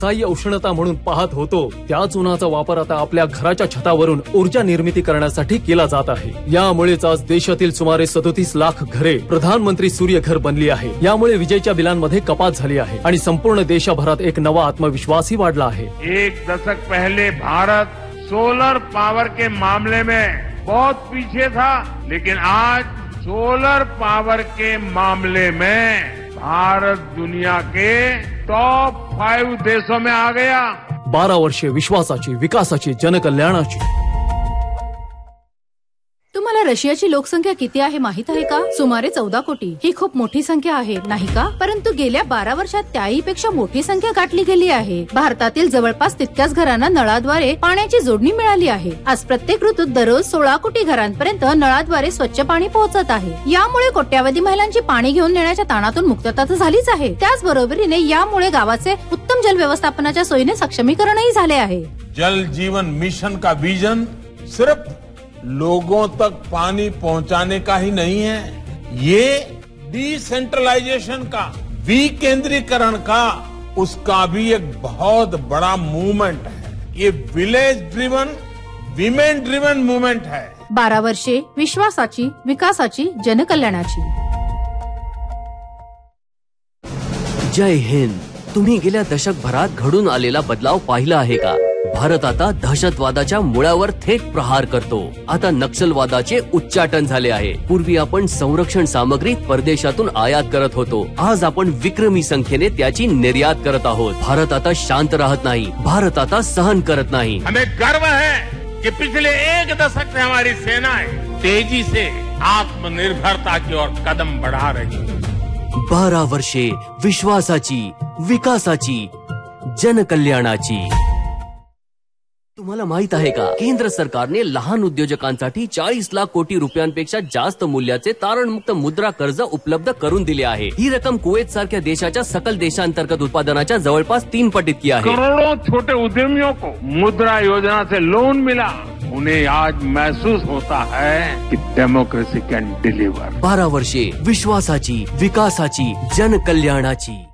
काही उष्णता म्हणून पाहत होतो त्याच उन्हाचा वापर आता आपल्या घराच्या छतावरून ऊर्जा निर्मिती करण्यासाठी केला जात आहे। यामुळेच आज देशातील सुमारे 37 लाख घरे प्रधानमंत्री सूर्य घर बनली आहे। यामुळे विजेच्या बिलांमध्ये कपात झाली आहे आणि संपूर्ण देशभरात एक नवा आत्मविश्वासही वाढला आहे। एक दशक पहले भारत सोलर पावर के मामले में बहुत पीछे था, लेकिन आज सोलर पावर के मामले में भारत दुनिया के टॉप 5 देशों में आ गया। 12 वर्षे विश्वासाची, विकासाची, जनकल्याणाची। तुम्हाला रशियाची लोकसंख्या किती आहे माहित आहे का? सुमारे 14 कोटी। ही खूप मोठी संख्या आहे नाही का? परंतु गेल्या 12 वर्षात त्याहीपेक्षा मोठी संख्या गाठली गेली आहे। भारतातील जवळपास तितक्याच घरांना नळाद्वारे पाण्याची जोडणी मिळाली आहे। आज प्रत्येक ऋतूत दररोज 16 कोटी घरांपर्यंत नळाद्वारे स्वच्छ पाणी पोहोचत आहे। यामुळे कोट्यावधी महिलांची पाणी घेऊन नेण्याच्या ताणातून मुक्तता तर झालीच आहे, त्याचबरोबरीने यामुळे गावाचे उत्तम जल व्यवस्थापनाच्या सोयीने सक्षमीकरणही झाले आहे। जल जीवन मिशन का विजन सिर्फ लोगों तक पानी पहुंचाने का ही नहीं है, ये डिसेंट्रलाइजेशन का, विकेंद्रीकरण का, उसका भी एक बहुत बड़ा मूवमेंट है। ये village driven, women driven movement है। 12 वर्षे विश्वासाची, विकासाची, जनकल्याणाची। जय हिंद। तुम्ही गेल्या दशकभरात घडून आलेला बदलाव पाहिला आहे का? भारत आता दहशतवादाच्या मुळावर थेट प्रहार करतो। आता नक्षलवादाचे उच्चाटन झाले आहे। पूर्वी आपण संरक्षण सामग्री परदेशातून आयात करत होतो, आज आपण विक्रमी संख्येने त्याची निर्यात करत आहोत। भारत आता शांत राहत नाही, भारत आता सहन करत नाही। हमें गर्व है कि पिछले 1 दशक से हमारी सेनाएं तेजी से आत्मनिर्भरता की ओर कदम बढ़ा रही है। 12 वर्षे विश्वासाची, विकासाची, जनकल्याणाची। तुम्हाला माहित आहे का, केंद्र सरकारने लहान उद्योजकांसाठी 40 लाख कोटी रुपयांपेक्षा जास्त मूल्याचे तारणमुक्त मुद्रा कर्ज उपलब्ध करून दिले आहे। ही रक्कम कुवेत सारख्या देशाच्या सकल देशांतर्गत उत्पादनाच्या जवळपास 3 पट इतकी आहे। करोड़ों छोटे उद्यमियों को मुद्रा योजना से लोन मिला। उन्हें आज महसूस होता है कि डेमोक्रेसी कैन डिलीवर। 12 वर्षे विश्वासाची, विकासाची, जनकल्याणाची।